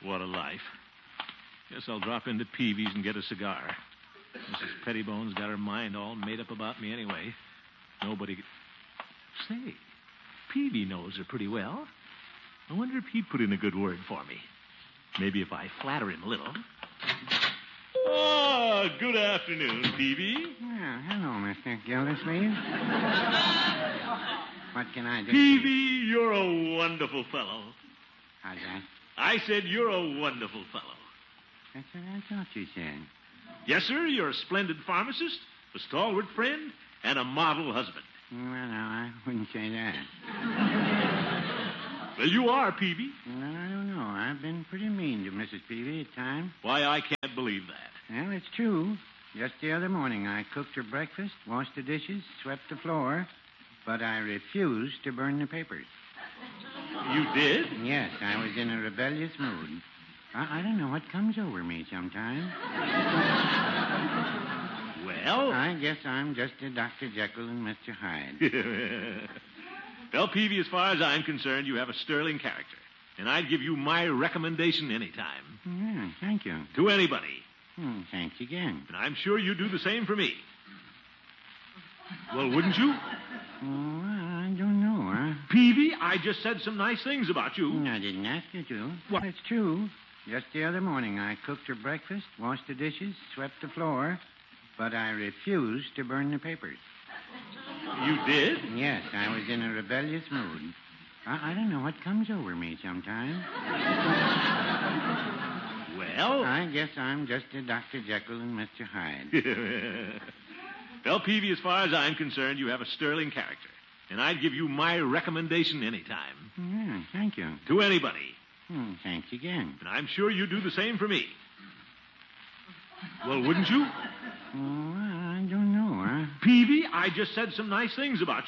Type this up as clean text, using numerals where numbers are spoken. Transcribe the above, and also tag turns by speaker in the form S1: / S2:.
S1: What a life. Guess I'll drop into Peavy's and get a cigar. Mrs. Pettibone's got her mind all made up about me anyway. Nobody... Say, Peavy knows her pretty well. I wonder if he'd put in a good word for me. Maybe if I flatter him a little. Oh, good afternoon, Peavy.
S2: Well, hello, Mr. Gildersleeve. What can I do?
S1: Peavy, you're a wonderful fellow.
S2: How's that?
S1: I said you're a wonderful fellow.
S2: That's what I thought you said.
S1: Yes, sir, you're a splendid pharmacist, a stalwart friend, and a model husband.
S2: Well, no, I wouldn't say that.
S1: Well, you are, Peavy.
S2: Well, I don't know. I've been pretty mean to Mrs. Peavy at times.
S1: Why, I can't believe that.
S2: Well, it's true. Just the other morning, I cooked her breakfast, washed the dishes, swept the floor, but I refused to burn the papers.
S1: You did?
S2: Yes, I was in a rebellious mood. I don't know what comes over me sometimes.
S1: Well?
S2: I guess I'm just a Dr. Jekyll and Mr. Hyde.
S1: Well, Peavy, as far as I'm concerned, you have a sterling character. And I'd give you my recommendation anytime.
S2: Yeah, thank you.
S1: To anybody.
S2: Thanks again.
S1: And I'm sure you'd do the same for me. Well, wouldn't you?
S2: Oh, I don't know,
S1: Peavy, I just said some nice things about you.
S2: I didn't ask you to.
S1: What?
S2: It's true. Just the other morning, I cooked her breakfast, washed the dishes, swept the floor, but I refused to burn the papers.
S1: You did?
S2: Yes, I was in a rebellious mood. I don't know what comes over me sometimes.
S1: Well?
S2: I guess I'm just a Dr. Jekyll and Mr. Hyde.
S1: Well, Peavy, as far as I'm concerned, you have a sterling character. And I'd give you my recommendation anytime.
S2: Yeah, thank you.
S1: To anybody.
S2: Thanks again.
S1: And I'm sure you'd do the same for me. Well, wouldn't you?
S2: Oh, I don't know,
S1: Peavy, I just said some nice things about you.